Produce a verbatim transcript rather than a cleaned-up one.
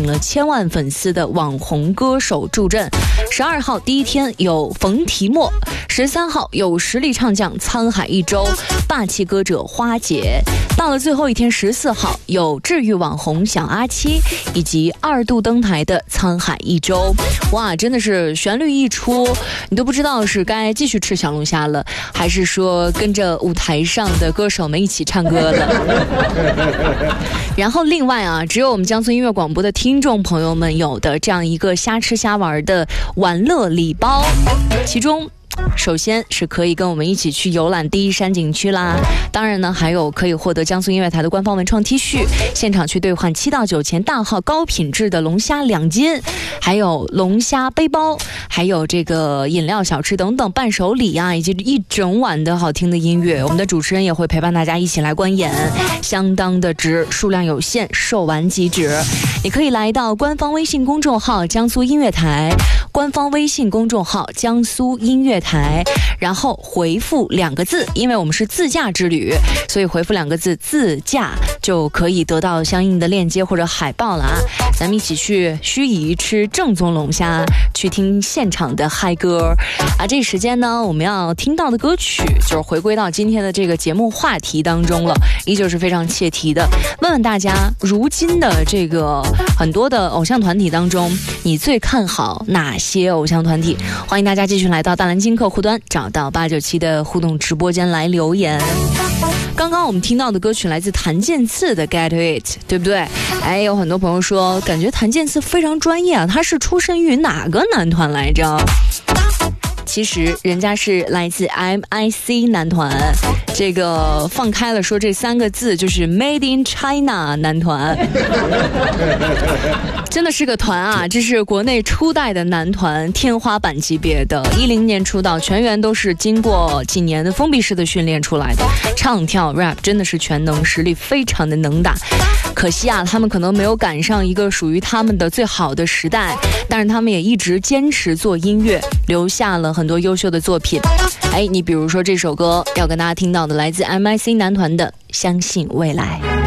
了千万粉丝的网红歌手助阵。十二号第一天有冯提莫，十三号有实力唱将沧海一周、霸气歌者花姐。到了最后一天十四号有治愈网红小阿七，以及二度登台的沧海一周。哇，真的是旋律一出，你都不知道是该继续吃小龙虾了，还是说跟着舞台上的歌手们一起唱歌了。然后另外啊，只有我们江苏音乐广播的听众朋友们有的这样一个瞎吃瞎玩的玩乐礼包，其中首先是可以跟我们一起去游览第一山景区啦，当然呢还有可以获得江苏音乐台的官方文创 T 恤，现场去兑换七到九钱大号高品质的龙虾两斤，还有龙虾背包，还有这个饮料小吃等等伴手礼啊，以及一整晚的好听的音乐。我们的主持人也会陪伴大家一起来观演，相当的值，数量有限，售完即止。你可以来到官方微信公众号江苏音乐台，官方微信公众号江苏音乐台，然后回复两个字，因为我们是自驾之旅，所以回复两个字自驾就可以得到相应的链接或者海报了啊！咱们一起去盱眙吃正宗龙虾，去听现场的嗨歌啊！这时间呢，我们要听到的歌曲就是回归到今天的这个节目话题当中了，依旧是非常切题的。问问大家，如今的这个很多的偶像团体当中，你最看好哪些偶像团体？欢迎大家继续来到大蓝鲸客户端，找到八九七的互动直播间来留言。刚刚我们听到的歌曲来自谭健次的 Get It， 对不对？哎，有很多朋友说感觉谭健次非常专业啊，他是出身于哪个男团来着？其实人家是来自 M I C 男团，这个放开了说这三个字就是 Made in China 男团。真的是个团啊，这是国内初代的男团，天花板级别的。一零年出道，全员都是经过几年的封闭式的训练出来的，唱跳 rap 真的是全能，实力非常的能打。可惜啊，他们可能没有赶上一个属于他们的最好的时代，但是他们也一直坚持做音乐，留下了很多优秀的作品。哎，你比如说这首歌要跟大家听到的，来自 M I C 男团的《相信未来》。